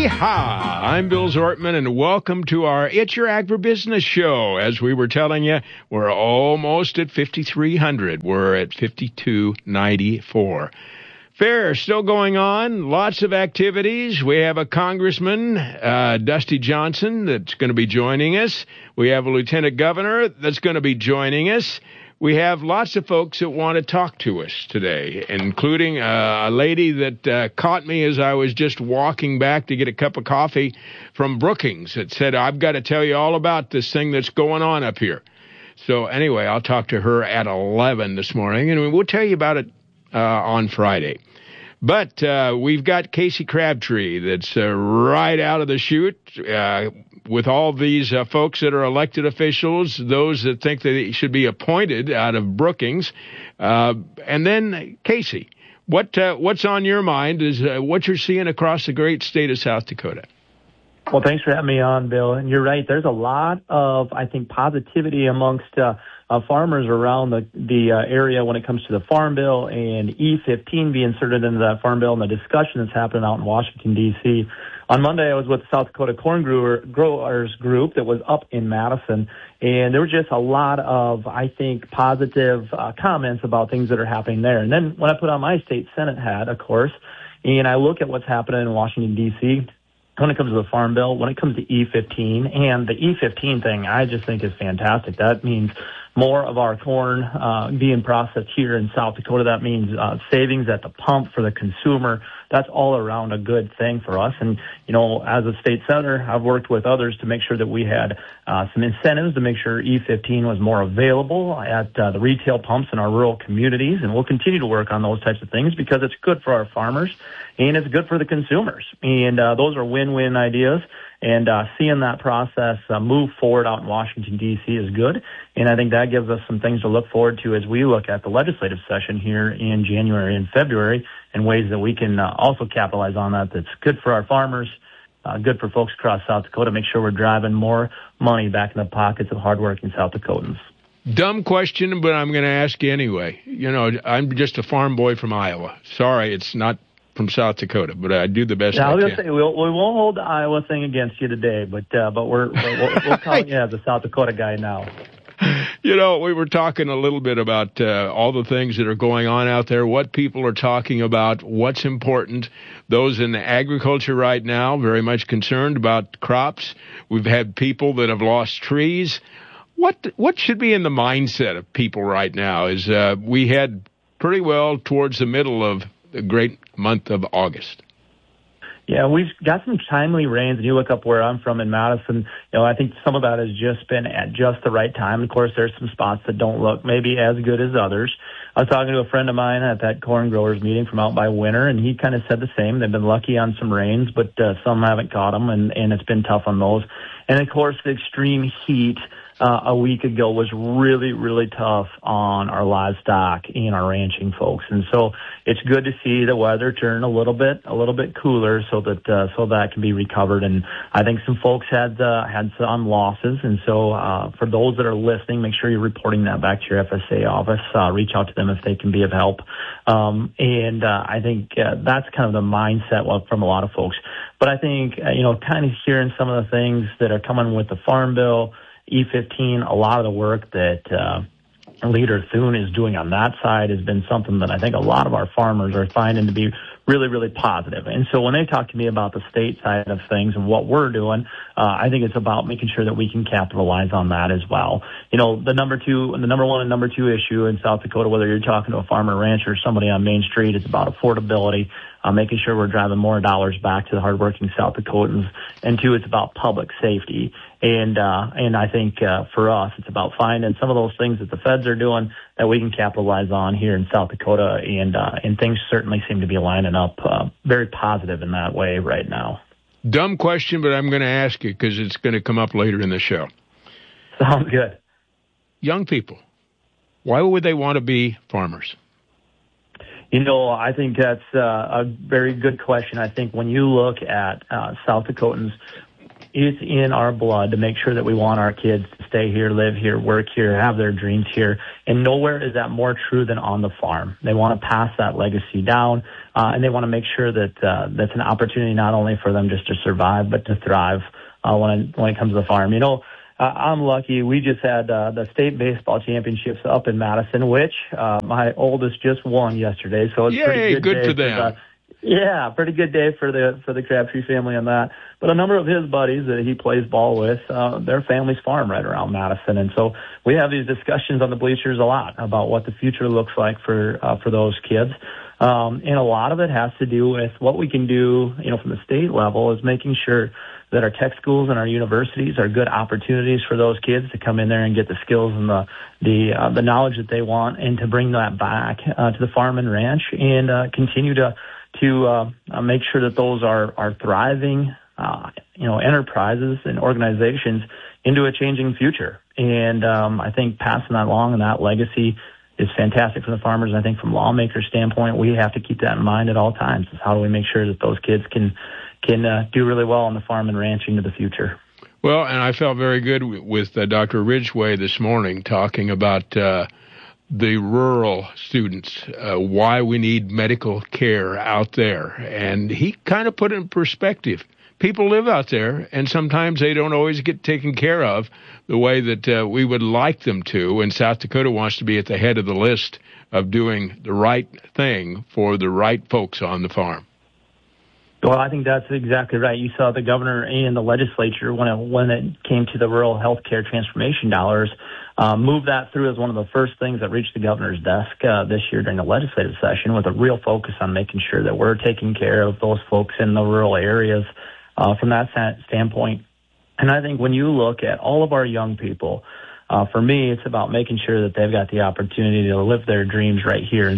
Yeehaw! I'm Bill Zortman, and welcome to our It's Your Agribusiness Show. As we were telling you, we're almost at 5,300. We're at 5,294. Fair still going on. Lots of activities. We have a congressman, Dusty Johnson, that's going to be joining us. We have a lieutenant governor that's going to be joining us. We have lots of folks that want to talk to us today, including a lady that caught me as I was just walking back to get a cup of coffee from Brookings that said, I've got to tell you all about this thing that's going on up here. So anyway, I'll talk to her at 11 this morning, and we'll tell you about it on Friday. But we've got Casey Crabtree that's right out of the chute with all these folks that are elected officials, those that think that they should be appointed out of Brookings. And then, Casey, what's on your mind is what you're seeing across the great state of South Dakota. Well, thanks for having me on, Bill. And you're right. There's a lot of, I think, positivity amongst farmers around the area when it comes to the Farm Bill and E15 being inserted into that Farm Bill and the discussion that's happening out in Washington, D.C. On Monday, I was with the South Dakota Corn Growers Group that was up in Madison, and there was just a lot of, I think, positive comments about things that are happening there. And then when I put on my state Senate hat, of course, and I look at what's happening in Washington, D.C., when it comes to the Farm Bill, when it comes to E15, and the E15 thing I just think is fantastic. That means more of our corn being processed here in South Dakota. That means savings at the pump for the consumer. That's all around a good thing for us. And, you know, as a state senator, I've worked with others to make sure that we had some incentives to make sure E15 was more available at the retail pumps in our rural communities. And we'll continue to work on those types of things because it's good for our farmers and it's good for the consumers. And those are win-win ideas. And seeing that process move forward out in Washington, D.C. is good. And I think that gives us some things to look forward to as we look at the legislative session here in January and February and ways that we can also capitalize on that. That's good for our farmers, good for folks across South Dakota, make sure we're driving more money back in the pockets of hardworking South Dakotans. Dumb question, but I'm going to ask you anyway. You know, I'm just a farm boy from Iowa. Sorry, it's not from South Dakota, but I do the best I can. Say, we won't hold the Iowa thing against you today, but we'll call you as a South Dakota guy now. You know, we were talking a little bit about all the things that are going on out there, what people are talking about, what's important. Those in agriculture right now, very much concerned about crops. We've had people that have lost trees. What should be in the mindset of people right now is we head pretty well towards the middle of the great month of August. Yeah, we've got some timely rains, and you look up where I'm from in Madison, you know, I think some of that has just been at just the right time. Of course, there's some spots that don't look maybe as good as others. I was talking to a friend of mine at that corn growers meeting from out by Winter, and he kind of said the same. They've been lucky on some rains, but some haven't caught them, and it's been tough on those. And, of course, the extreme heat a week ago was really, really tough on our livestock and our ranching folks. And so it's good to see the weather turn a little bit cooler so that can be recovered. And I think some folks had some losses. And so for those that are listening, make sure you're reporting that back to your FSA office. Reach out to them if they can be of help. And I think that's kind of the mindset from a lot of folks. But I think, kind of hearing some of the things that are coming with the Farm Bill, E15, a lot of the work that Leader Thune is doing on that side has been something that I think a lot of our farmers are finding to be really, really positive. And so when they talk to me about the state side of things and what we're doing, I think it's about making sure that we can capitalize on that as well. You know, the number one and number two issue in South Dakota, whether you're talking to a farmer or rancher or somebody on Main Street, it's about affordability, making sure we're driving more dollars back to the hardworking South Dakotans. And two, it's about public safety. And I think for us, it's about finding some of those things that the feds are doing that we can capitalize on here in South Dakota, and things certainly seem to be lining up very positive in that way right now. Dumb question, but I'm going to ask you because it's going to come up later in the show. Sounds good. Young people, why would they want to be farmers? You know, I think that's a very good question. I think when you look at South Dakotans, it's in our blood to make sure that we want our kids to stay here, live here, work here, have their dreams here. And nowhere is that more true than on the farm. They want to pass that legacy down. and they want to make sure that that's an opportunity not only for them just to survive, but to thrive when it comes to the farm. I'm lucky. We just had the state baseball championships up in Madison, which my oldest just won yesterday. So it's pretty good day for them. Pretty good day for the Crabtree family on that. But a number of his buddies that he plays ball with, their family's farm right around Madison, and so we have these discussions on the bleachers a lot about what the future looks like for those kids. And a lot of it has to do with what we can do, from the state level, is making sure that our tech schools and our universities are good opportunities for those kids to come in there and get the skills and the knowledge that they want, and to bring that back to the farm and ranch, and continue to make sure that those are thriving, enterprises and organizations into a changing future. And I think passing that along and that legacy is fantastic for the farmers. And I think from lawmakers' standpoint, we have to keep that in mind at all times. Is how do we make sure that those kids can do really well on the farm and ranch into the future? Well, and I felt very good with Dr. Ridgway this morning talking about the rural students, why we need medical care out there. And he kind of put it in perspective. People live out there, and sometimes they don't always get taken care of the way that we would like them to. And South Dakota wants to be at the head of the list of doing the right thing for the right folks on the farm. Well, I think that's exactly right. You saw the governor and the legislature, when it came to the rural health care transformation dollars, move that through as one of the first things that reached the governor's desk this year during the legislative session, with a real focus on making sure that we're taking care of those folks in the rural areas from that standpoint. And I think when you look at all of our young people, for me, it's about making sure that they've got the opportunity to live their dreams right here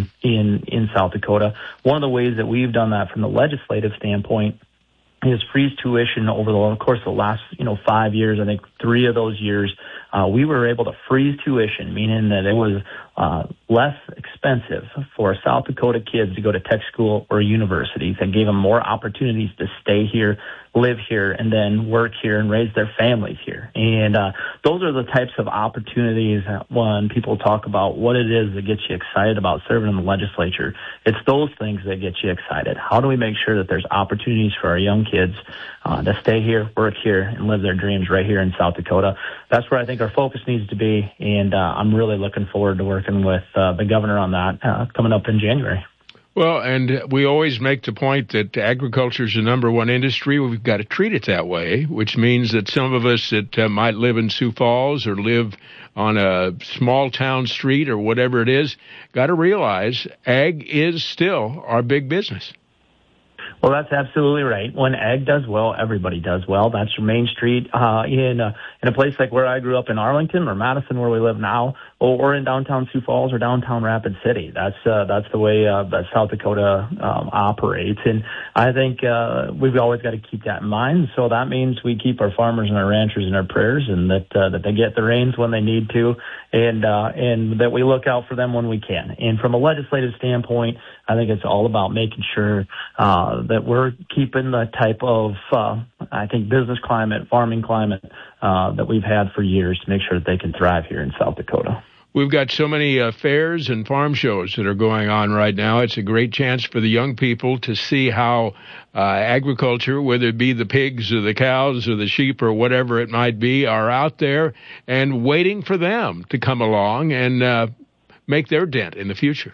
in South Dakota. One of the ways that we've done that from the legislative standpoint is freeze tuition over the course of the last 5 years. I think 3 of those years we were able to freeze tuition, meaning that it was less expensive for South Dakota kids to go to tech school or universities, and gave them more opportunities to stay here, live here, and then work here and raise their families here. And those are the types of opportunities when people talk about what it is that gets you excited about serving in the legislature. It's those things that get you excited. How do we make sure that there's opportunities for our young kids to stay here, work here, and live their dreams right here in South Dakota? That's where I think our focus needs to be, and I'm really looking forward to working with the governor on that coming up in January. Well, and we always make the point that agriculture is the number one industry. We've got to treat it that way, which means that some of us that might live in Sioux Falls or live on a small town street or whatever it is, got to realize ag is still our big business. Well, that's absolutely right. When ag does well, everybody does well. That's your Main Street in a place like where I grew up in Arlington or Madison, where we live now, or in downtown Sioux Falls or downtown Rapid City. That's the way that South Dakota operates, and I think we've always got to keep that in mind. So that means we keep our farmers and our ranchers in our prayers, and that they get the rains when they need to, and that we look out for them when we can. And from a legislative standpoint, I think it's all about making sure that we're keeping the type of, business climate, farming climate that we've had for years to make sure that they can thrive here in South Dakota. We've got so many fairs and farm shows that are going on right now. It's a great chance for the young people to see how agriculture, whether it be the pigs or the cows or the sheep or whatever it might be, are out there and waiting for them to come along and make their dent in the future.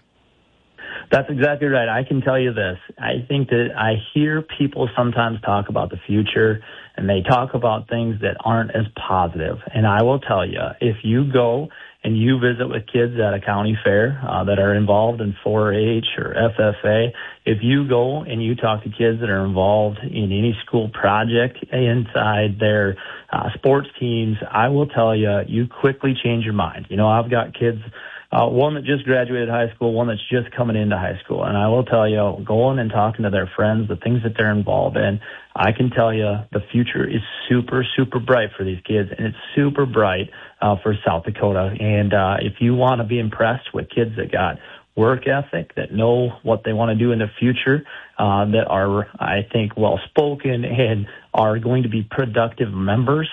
That's exactly right. I can tell you this. I think that I hear people sometimes talk about the future, and they talk about things that aren't as positive. And I will tell you, if you go and you visit with kids at a county fair that are involved in 4-H or FFA, if you go and you talk to kids that are involved in any school project inside their sports teams, I will tell you, you quickly change your mind. I've got kids, one that just graduated high school, one that's just coming into high school. And I will tell you, going and talking to their friends, the things that they're involved in, I can tell you the future is super, super bright for these kids, and it's super bright for South Dakota. And if you want to be impressed with kids that got work ethic, that know what they want to do in the future, that are, I think, well-spoken and are going to be productive members,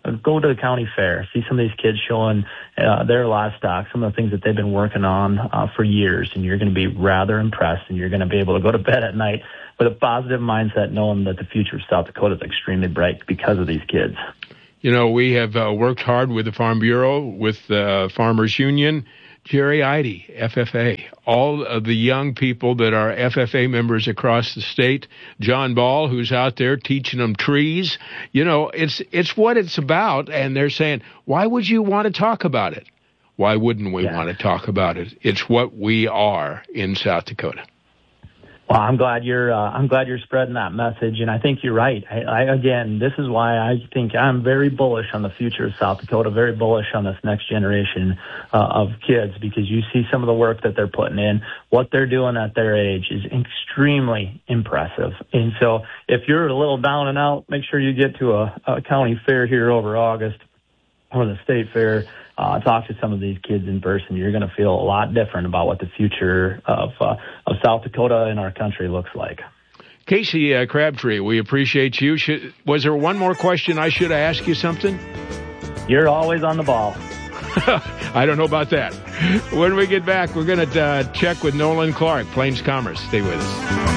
go to the county fair, see some of these kids showing their livestock, some of the things that they've been working on for years, and you're going to be rather impressed, and you're going to be able to go to bed at night with a positive mindset, knowing that the future of South Dakota is extremely bright because of these kids. You know, we have worked hard with the Farm Bureau, with the Farmers Union, Jerry Eide, FFA, all of the young people that are FFA members across the state, John Ball, who's out there teaching them trees. You know, it's what it's about, and they're saying, why would you want to talk about it? Why wouldn't we want to talk about it? It's what we are in South Dakota. Well, I'm glad you're spreading that message, and I think you're right. Again, this is why I think I'm very bullish on the future of South Dakota, very bullish on this next generation of kids, because you see some of the work that they're putting in. What they're doing at their age is extremely impressive. And so if you're a little down and out, make sure you get to a county fair here over August or the state fair. Talk to some of these kids in person. You're going to feel a lot different about what the future of South Dakota and our country looks like. Casey Crabtree, we appreciate you. Was there one more question I should ask you something? You're always on the ball. I don't know about that. When we get back, we're going to check with Nolan Clark, Plains Commerce. Stay with us.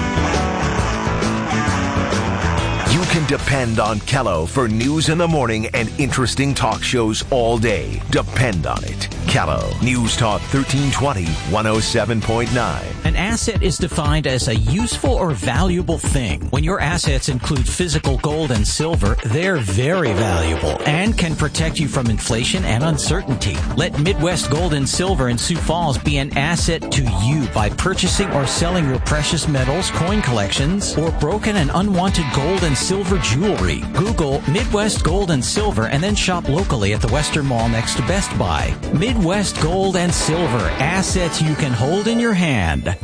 You can depend on Kello for news in the morning and interesting talk shows all day. Depend on it. Kello, News Talk 1320, 107.9. An asset is defined as a useful or valuable thing. When your assets include physical gold and silver, they're very valuable and can protect you from inflation and uncertainty. Let Midwest Gold and Silver in Sioux Falls be an asset to you by purchasing or selling your precious metals, coin collections, or broken and unwanted gold and silver jewelry. Google Midwest Gold and Silver and then shop locally at the Western Mall next to Best Buy. Midwest Gold and Silver, assets you can hold in your hand.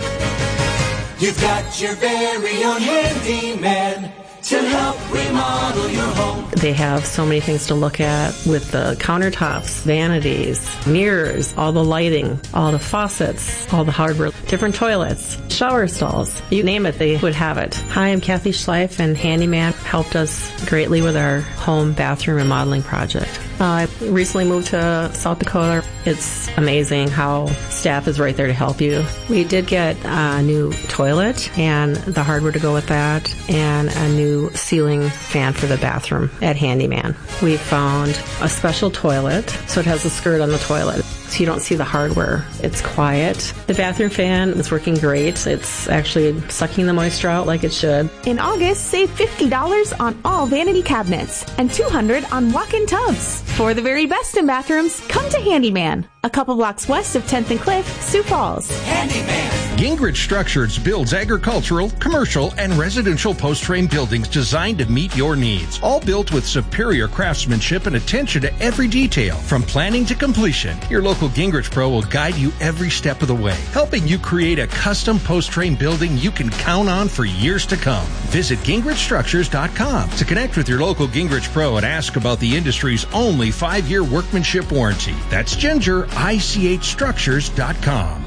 You've got your very own handyman to help remodel your home. They have so many things to look at with the countertops, vanities, mirrors, all the lighting, all the faucets, all the hardware, different toilets, shower stalls. You name it, they would have it. Hi, I'm Kathy Schleif, and Handyman helped us greatly with our home bathroom remodeling project. I recently moved to South Dakota. It's amazing how staff is right there to help you. We did get a new toilet and the hardware to go with that, and a new ceiling fan for the bathroom at Handyman. We found a special toilet, so it has a skirt on the toilet, so you don't see the hardware. It's quiet. The bathroom fan is working great. It's actually sucking the moisture out like it should. In August, save $50 on all vanity cabinets and $200 on walk-in tubs. For the very best in bathrooms, come to Handyman, a couple blocks west of 10th and Cliff, Sioux Falls. Handyman. Gingrich Structures builds agricultural, commercial, and residential post-frame buildings designed to meet your needs. All built with superior craftsmanship and attention to every detail, from planning to completion. Your local Gingrich Pro will guide you every step of the way, helping you create a custom post-frame building you can count on for years to come. Visit GingrichStructures.com to connect with your local Gingrich Pro and ask about the industry's only 5-year workmanship warranty. That's GingerICHStructures.com.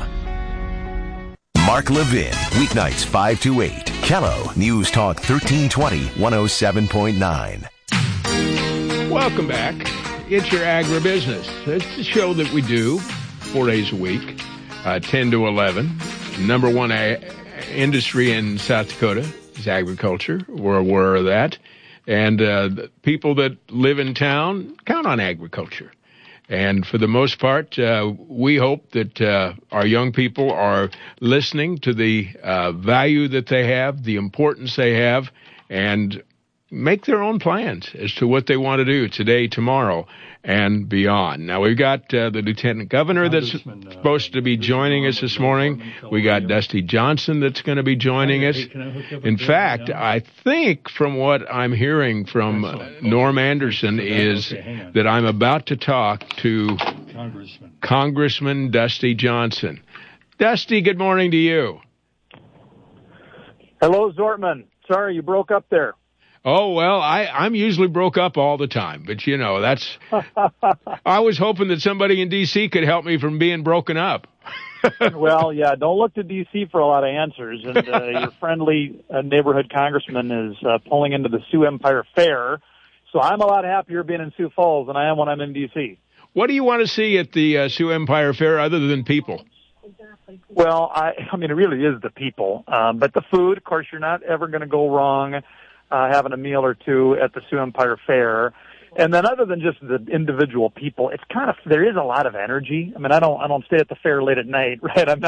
Mark Levin, weeknights 5 to 8. Kello, News Talk 1320, 107.9. Welcome back. It's Your Agribusiness. It's the show that we do 4 days a week, 10 to 11. Number one industry in South Dakota is agriculture. We're aware of that. And the people that live in town count on agriculture. And for the most part, we hope that our young people are listening to the value that they have, the importance they have, and make their own plans as to what they want to do today, tomorrow, and beyond. Now, we've got the Lieutenant Governor that's supposed to be joining us this morning. We got Dusty Johnson that's going to be joining us. In fact, I think from what I'm hearing from Norm Anderson is that I'm about to talk to Congressman Dusty Johnson. Dusty, good morning to you. Hello, Zortman. Sorry you broke up there. Oh, well, I'm usually broke up all the time, but, you know, that's... I was hoping that somebody in D.C. could help me from being broken up. Well, yeah, don't look to D.C. for a lot of answers. And your friendly neighborhood congressman is pulling into the Sioux Empire Fair, So I'm a lot happier being in Sioux Falls than I am when I'm in D.C. What do you want to see at the Sioux Empire Fair other than people? Well, I mean, it really is the people. But the food, of course, you're not ever going to go wrong having a meal or two at the Sioux Empire Fair. And then other than just the individual people, it's kind of, there is a lot of energy. I mean, I don't stay at the fair late at night, right? I'm not